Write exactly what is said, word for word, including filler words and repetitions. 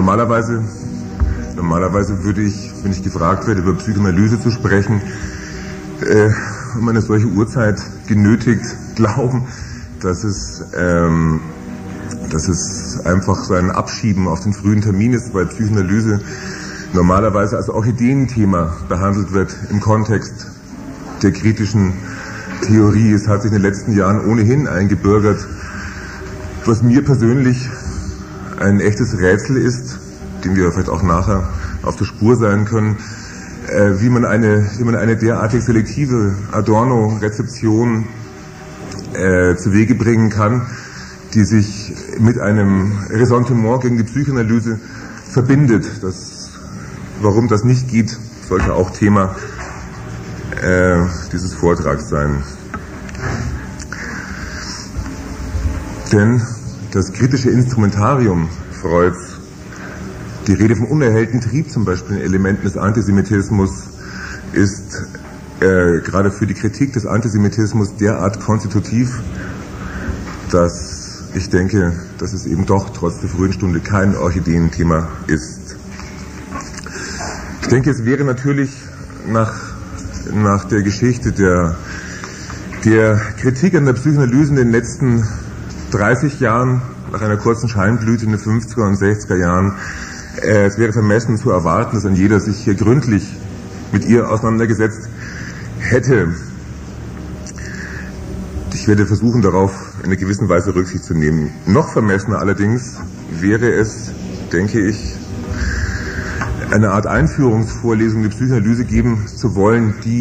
normalerweise, normalerweise würde ich, wenn ich gefragt werde, über Psychoanalyse zu sprechen, äh, um eine solche Uhrzeit genötigt glauben, dass es, ähm, dass es einfach so ein Abschieben auf den frühen Termin ist, weil Psychoanalyse normalerweise als Orchideenthema behandelt wird im Kontext der kritischen Theorie. Es hat sich in den letzten Jahren ohnehin eingebürgert, was mir persönlich ein echtes Rätsel ist, dem wir vielleicht auch nachher auf der Spur sein können, äh, wie man eine, wie man eine derartig selektive Adorno-Rezeption äh, zu Wege bringen kann, die sich mit einem Ressentiment gegen die Psychoanalyse verbindet. Das, warum das nicht geht, sollte auch Thema äh, dieses Vortrags sein. Denn das kritische Instrumentarium Freuds, die Rede vom unerhellten Trieb zum Beispiel in Elementen des Antisemitismus, ist äh, gerade für die Kritik des Antisemitismus derart konstitutiv, dass ich denke, dass es eben doch trotz der frühen Stunde kein Orchideenthema ist. Ich denke, es wäre natürlich nach, nach der Geschichte der, der Kritik an der Psychoanalyse in den letzten dreißig Jahren, nach einer kurzen Scheinblüte in den fünfziger und sechziger Jahren, äh, es wäre vermessen zu erwarten, dass ein jeder sich hier gründlich mit ihr auseinandergesetzt hätte. Ich werde versuchen, darauf in einer gewissen Weise Rücksicht zu nehmen. Noch vermessener allerdings wäre es, denke ich, eine Art Einführungsvorlesung in die Psychoanalyse geben zu wollen, die